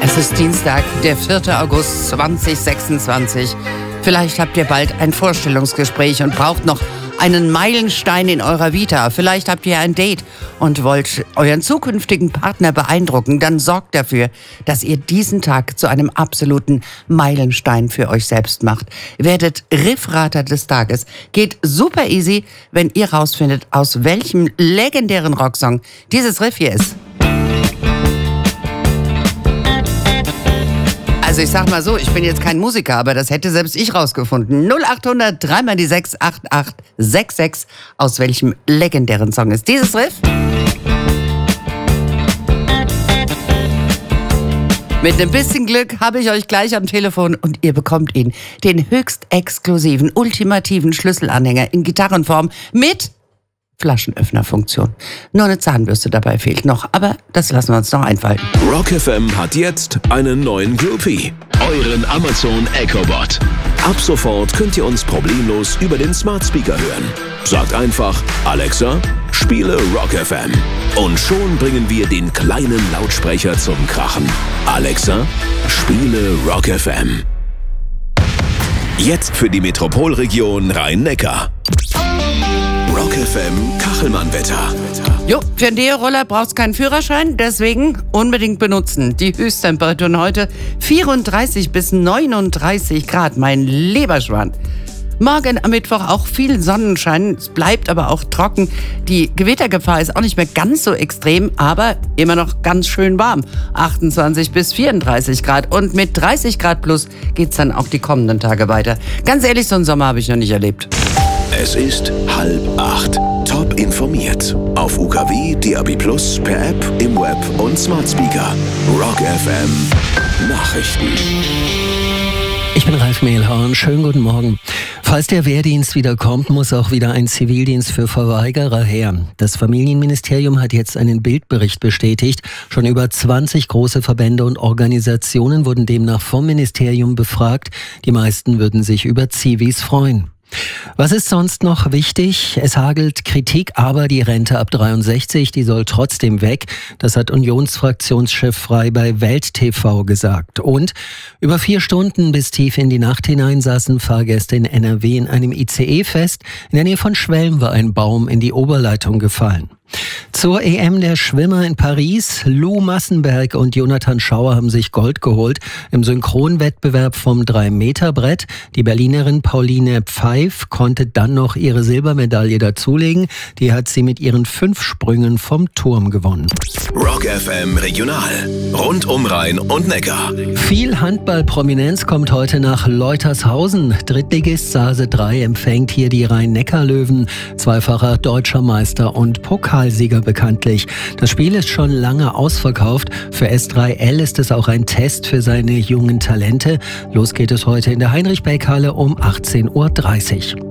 Es ist Dienstag, der 4. August 2026. Vielleicht habt ihr bald ein Vorstellungsgespräch und braucht noch einen Meilenstein in eurer Vita. Vielleicht habt ihr ein Date und wollt euren zukünftigen Partner beeindrucken. Dann sorgt dafür, dass ihr diesen Tag zu einem absoluten Meilenstein für euch selbst macht. Werdet Riffrater des Tages. Geht super easy, wenn ihr rausfindet, aus welchem legendären Rocksong dieses Riff hier ist. Also ich sag mal so, ich bin jetzt kein Musiker, aber das hätte selbst ich rausgefunden. 0800 3 die 6 8866. Aus welchem legendären Song ist dieses Riff? Mit ein bisschen Glück habe ich euch gleich am Telefon und ihr bekommt ihn. Den höchst exklusiven, ultimativen Schlüsselanhänger in Gitarrenform mit Flaschenöffnerfunktion. Nur eine Zahnbürste dabei fehlt noch, aber das lassen wir uns noch einfallen. Rock FM hat jetzt einen neuen Groupie, euren Amazon Echobot. Ab sofort könnt ihr uns problemlos über den Smart Speaker hören. Sagt einfach, Alexa, spiele Rock FM. Und schon bringen wir den kleinen Lautsprecher zum Krachen. Alexa, spiele Rock FM. Jetzt für die Metropolregion Rhein-Neckar. Rock FM Kachelmann-Wetter. Jo, für einen Deo-Roller braucht's keinen Führerschein, deswegen unbedingt benutzen. Die Höchsttemperaturen heute 34 bis 39 Grad, mein Leberschwan. Morgen am Mittwoch auch viel Sonnenschein, es bleibt aber auch trocken. Die Gewittergefahr ist auch nicht mehr ganz so extrem, aber immer noch ganz schön warm. 28 bis 34 Grad und mit 30 Grad plus geht's dann auch die kommenden Tage weiter. Ganz ehrlich, so einen Sommer habe ich noch nicht erlebt. Es ist 7:30. Top informiert. Auf UKW, DAB+, per App, im Web und Smart Speaker. Rock FM Nachrichten. Ich bin Ralf Mehlhorn. Schönen guten Morgen. Falls der Wehrdienst wieder kommt, muss auch wieder ein Zivildienst für Verweigerer her. Das Familienministerium hat jetzt einen Bildbericht bestätigt. Schon über 20 große Verbände und Organisationen wurden demnach vom Ministerium befragt. Die meisten würden sich über Zivis freuen. Was ist sonst noch wichtig? Es hagelt Kritik, aber die Rente ab 63, die soll trotzdem weg. Das hat Unionsfraktionschef Frey bei Welt TV gesagt. Und über 4 Stunden bis tief in die Nacht hinein saßen Fahrgäste in NRW in einem ICE fest. In der Nähe von Schwelm war ein Baum in die Oberleitung gefallen. Zur EM der Schwimmer in Paris. Lou Massenberg und Jonathan Schauer haben sich Gold geholt im Synchronwettbewerb vom 3-Meter-Brett. Die Berlinerin Pauline Pfeif konnte dann noch ihre Silbermedaille dazulegen. Die hat sie mit ihren 5 Sprüngen vom Turm gewonnen. Rock FM Regional. Rund um Rhein und Neckar. Viel Handballprominenz kommt heute nach Leutershausen. Drittligist Sase 3 empfängt hier die Rhein-Neckar-Löwen. Zweifacher deutscher Meister und Pokalsieger bekanntlich. Das Spiel ist schon lange ausverkauft. Für S3L ist es auch ein Test für seine jungen Talente. Los geht es heute in der Heinrich-Beck-Halle um 18:30 Uhr.